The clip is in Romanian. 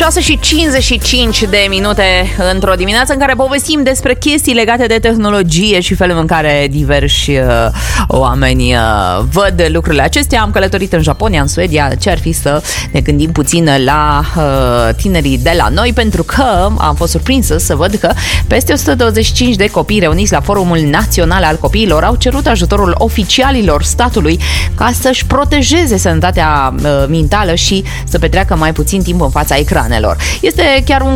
6:55 de minute într-o dimineață în care povestim despre chestii legate de tehnologie și felul în care diversi oameni văd lucrurile acestea. Am călătorit în Japonia, în Suedia. Ce ar fi să ne gândim puțin la tinerii de la noi, pentru că am fost surprinsă să văd că peste 125 de copii reuniți la Forumul Național al Copiilor au cerut ajutorul oficialilor statului ca să-și protejeze sănătatea mentală și să petreacă mai puțin timp în fața ecranelor. Este chiar un